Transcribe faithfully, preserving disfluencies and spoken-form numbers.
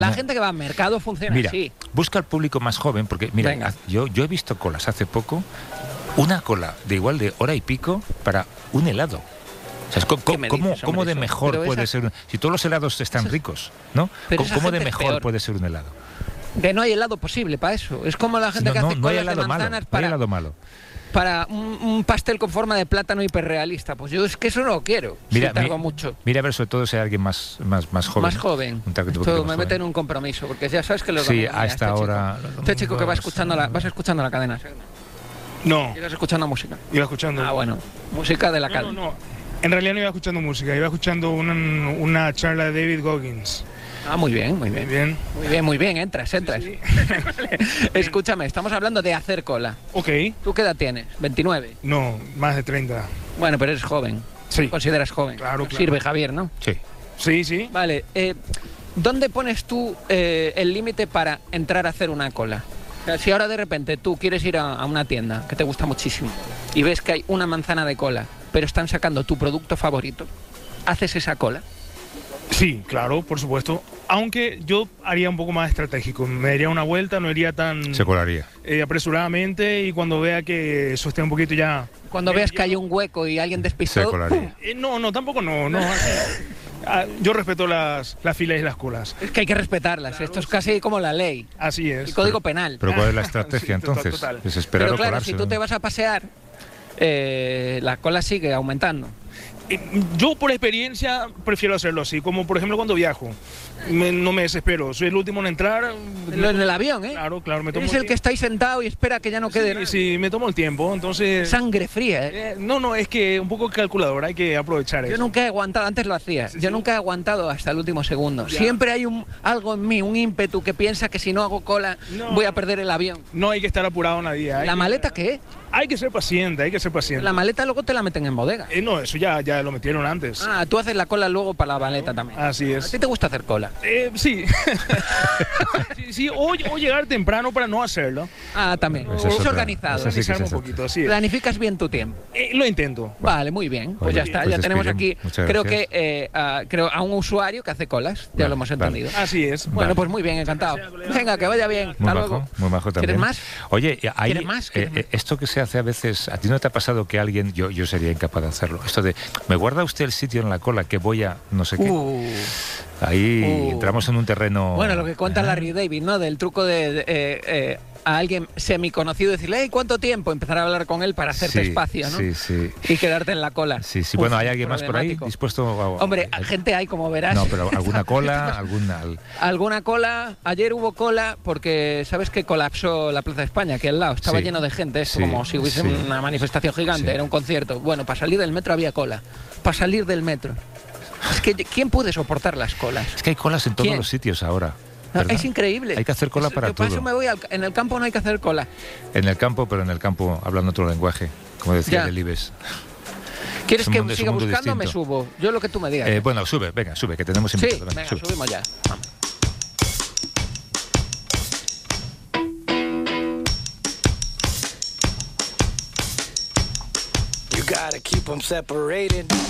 La no. gente que va al mercado funciona Mira, así. busca al público más joven, porque mira, Venga. yo, yo he visto colas hace poco, una cola de igual de hora y pico para un helado. O sea, ¿cómo, ¿Qué me cómo, dices, cómo hombre, de eso? mejor Pero puede esa- ser un, si todos los helados están Esa- ricos, ¿no? Pero ¿Cómo, esa cómo de gente es mejor peor. puede ser un helado? Que no hay helado posible para eso. Es como la gente No, que no, hace no hay colas de helado malo, manzanas no hay para, helado malo. para un, un pastel con forma de plátano hiperrealista. Pues yo es que eso no lo quiero. Mira, si tardo mi- mucho. Mira a ver, sobre todo si hay alguien más, más, más joven. Más joven. Un taco- un Esto poquito me más mete en joven. un compromiso, porque ya sabes que los Sí, domingos, a mira, esta este hora, chico, los este chico que va domingos, escuchando la, vas escuchando la cadena. ¿Sí? No, Ibas escuchando música. iba escuchando. Ah, bueno. Música de la No, cadena. no, no. En realidad no iba escuchando música, iba escuchando una, una charla de David Goggins. Ah, muy bien, muy bien. Bien. Muy bien, muy bien. Entras, entras. Sí. Vale. Escúchame, estamos hablando de hacer cola. Ok. ¿Tú qué edad tienes? veintinueve. No, más de treinta. Bueno, pero eres joven. Sí. Consideras joven. Claro, claro. Sirve, Javier, ¿no? Sí. Sí, sí. Vale. eh, ¿Dónde pones tú eh, el límite para entrar a hacer una cola? O sea, si ahora de repente tú quieres ir a, a una tienda que te gusta muchísimo y ves que hay una manzana de cola, pero están sacando tu producto favorito, ¿haces esa cola? Sí, claro, por supuesto. Aunque yo haría un poco más estratégico. Me daría una vuelta, no iría tan Se colaría. eh, apresuradamente y cuando vea que eso esté un poquito ya... Cuando veas que hay un hueco y alguien Se despistado, colaría. Eh, no, no, tampoco no. no así. Ah, yo respeto las, las filas y las colas. es que hay que respetarlas. Esto es casi como la ley, Así es. el código penal. Pero ¿cuál es la estrategia Sí, total, entonces? total. Es esperar Pero o claro, colarse, si tú ¿no? te vas a pasear, eh, la cola sigue aumentando. Eh, Yo por experiencia prefiero hacerlo así, como por ejemplo cuando viajo. Me- no me desespero, soy el último en entrar. En el avión, ¿eh? Claro, claro, me tomo Eres el el que está ahí sentado y espera que ya no quede Sí, nada. sí, me tomo el tiempo, entonces... Sangre fría, ¿eh? Eh, no, no, es que un poco calculador, hay que aprovechar Yo eso. nunca he aguantado, antes lo hacía, Sí, yo sí. nunca he aguantado hasta el último segundo. Ya. Siempre hay un, algo en mí, un ímpetu que piensa que si no hago cola No. voy a perder el avión. No hay que estar apurado nadie. Hay ¿La que- maleta qué? Hay que ser paciente, hay que ser paciente. La maleta luego te la meten en bodega. Eh, no, eso ya, ya lo metieron antes. Ah, tú haces la cola luego para la maleta también. Así ¿A es. ti te gusta hacer cola? Eh, sí. sí, sí, o, o llegar temprano para no hacerlo. Ah, también. Esa Es es otra. organizado. Esa sí que Organizarme es un otra. poquito, así es. Planificas bien tu tiempo. Eh, lo intento. Vale, muy bien. Pues Oye, ya está, pues ya tenemos despiden. aquí, Muchas creo gracias. que eh, a, creo a un usuario que hace colas, ya Vale, lo hemos vale. entendido. Así es. Bueno, Vale. pues muy bien, encantado. Venga, que vaya bien. Muy Hasta bajo, luego. muy bajo también. ¿Quieres más? Oye, hay, ¿Quieres más? eh, ¿Quieres eh, más? esto que se hace a veces, ¿a ti no te ha pasado que alguien, yo, yo sería incapaz de hacerlo, esto de, ¿me guarda usted el sitio en la cola que voy a no sé qué? Uh. Ahí Uh. entramos en un terreno... Bueno, lo que cuenta ¿eh? Larry David, ¿no? Del truco de, de, eh, eh, a alguien semiconocido decirle, hey, ¿cuánto tiempo? Empezar a hablar con él para hacerte Sí, espacio, ¿no? Sí, sí. Y quedarte en la cola. Sí, sí. Uf, Bueno, ¿hay alguien más por ahí problemático. dispuesto a...? Hombre, gente hay, como verás. No, pero alguna cola, alguna... Alguna cola, ayer hubo cola porque sabes que colapsó la Plaza de España, aquí al lado, estaba Sí. lleno de gente, esto Sí, como si hubiese sí. una manifestación gigante, Sí. era un concierto. Bueno, para salir del metro había cola, para salir del metro. Es que, ¿quién puede soportar las colas? Es que hay colas en todos ¿Quién? los sitios ahora. No, ¿verdad? es increíble. Hay que hacer cola Es- para yo para todo. eso me voy al- en el campo no hay que hacer cola. En el campo, pero en el campo hablando otro lenguaje, como decía Ya. Delibes. ¿Quieres Es un que mundo- es un siga mundo buscando o me distinto. subo? Yo lo que tú me digas. Eh, bueno, sube, venga, sube, que tenemos sí, invitado. venga, sube. subimos ya. Vamos. You gotta keep them separated.